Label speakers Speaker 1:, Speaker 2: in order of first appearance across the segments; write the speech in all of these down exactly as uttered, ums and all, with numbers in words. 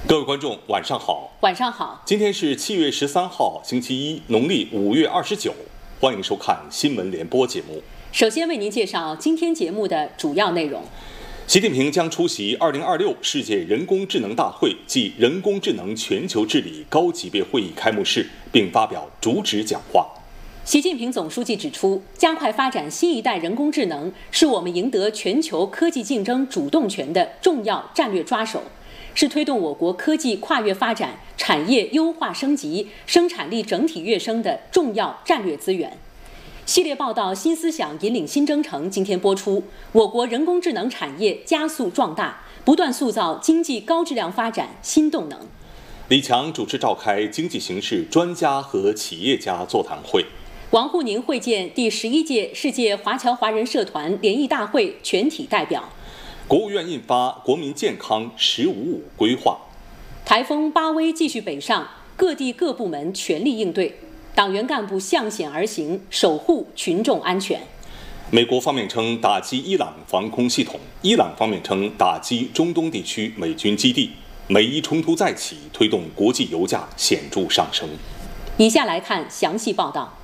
Speaker 1: 各位观众，晚上好。
Speaker 2: 晚上好。
Speaker 1: 今天是七月十三号，星期一，农历五月二十九。欢迎收看新闻联播节目。
Speaker 2: 首先为您介绍今天节目的主要内容。
Speaker 1: 习近平将出席二零二六世界人工智能大会暨人工智能全球治理高级别会议开幕式，并发表主旨讲话。
Speaker 2: 习近平总书记指出，加快发展新一代人工智能是我们赢得全球科技竞争主动权的重要战略抓手，是推动我国科技跨越发展、产业优化升级、生产力整体跃升的重要战略资源。系列报道《新思想引领新征程》今天播出。我国人工智能产业加速壮大，不断塑造经济高质量发展新动能。
Speaker 1: 李强主持召开经济形势专家和企业家座谈会。
Speaker 2: 王沪宁会见第十一届世界华侨华人社团联谊大会全体代表。
Speaker 1: 国务院印发《国民健康“十五五”规划》。
Speaker 2: 台风巴威继续北上，各地各部门全力应对，党员干部向险而行，守护群众安全。
Speaker 1: 美国方面称打击伊朗防空系统，伊朗方面称打击中东地区美军基地。美伊冲突再起，推动国际油价显著上升。
Speaker 2: 以下来看详细报道。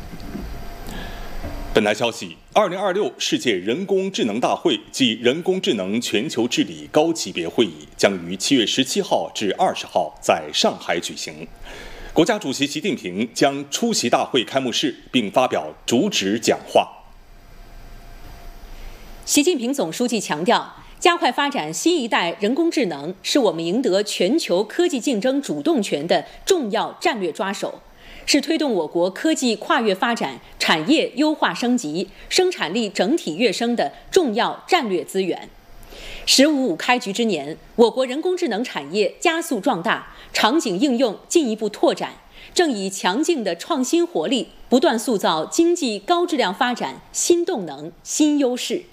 Speaker 1: 本台消息，二零二六世界人工智能大会暨人工智能全球治理高级别会议将于七月十七号至二十号在上海举行。国家主席习近平将出席大会开幕式，并发表主旨讲话。
Speaker 2: 习近平总书记强调，加快发展新一代人工智能是我们赢得全球科技竞争主动权的重要战略抓手，是推动我国科技跨越发展、产业优化升级、生产力整体跃升的重要战略资源。十五五开局之年，我国人工智能产业加速壮大，场景应用进一步拓展，正以强劲的创新活力，不断塑造经济高质量发展新动能、新优势。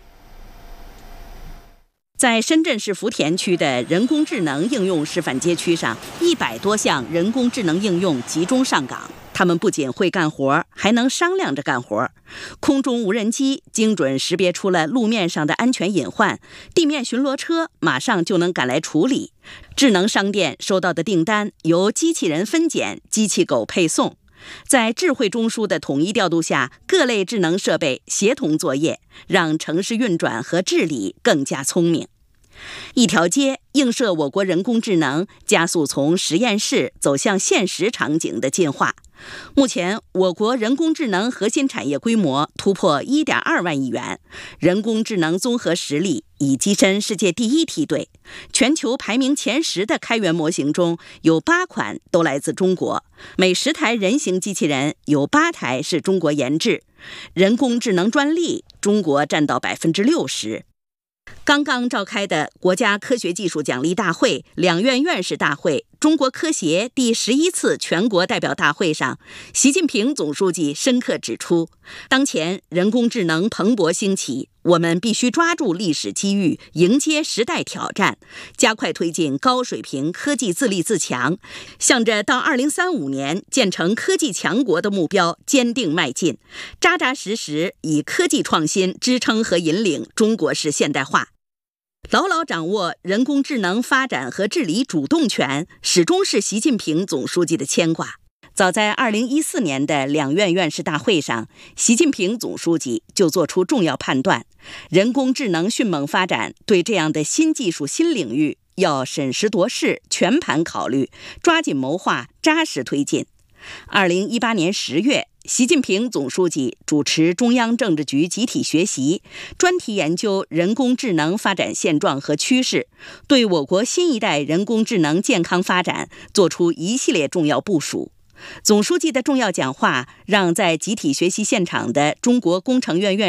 Speaker 3: 在深圳市福田区的人工智能应用示范街区上，一百多项人工智能应用集中上岗。他们不仅会干活，还能商量着干活。空中无人机精准识别出了路面上的安全隐患，地面巡逻车马上就能赶来处理。智能商店收到的订单由机器人分拣，机器狗配送。在智慧中枢的统一调度下，各类智能设备协同作业，让城市运转和治理更加聪明。一条街映射我国人工智能加速从实验室走向现实场景的进化。目前，我国人工智能核心产业规模突破 一点二万亿元，人工智能综合实力已跻身世界第一梯队。全球排名前十的开源模型中有八款都来自中国，每十台人形机器人有八台是中国研制。人工智能专利，中国占到百分之六十。刚刚召开的国家科学技术奖励大会、两院院士大会、中国科协第十一次全国代表大会上，习近平总书记深刻指出，当前人工智能蓬勃兴起，我们必须抓住历史机遇，迎接时代挑战，加快推进高水平科技自立自强，向着到二零三五年建成科技强国的目标坚定迈进，扎扎实实以科技创新支撑和引领中国式现代化。牢牢掌握人工智能发展和治理主动权，始终是习近平总书记的牵挂。早在二零一四年的两院院士大会上，习近平总书记就做出重要判断：人工智能迅猛发展，对这样的新技术新领域要审时度势，全盘考虑，抓紧谋划，扎实推进。二零一八年十月，习近平总书记主持中央政治局集体学习，专题研究人工智能发展现状和趋势，对我国新一代人工智能健康发展作出一系列重要部署。总书记的重要讲话让在集体学习现场的中国工程院院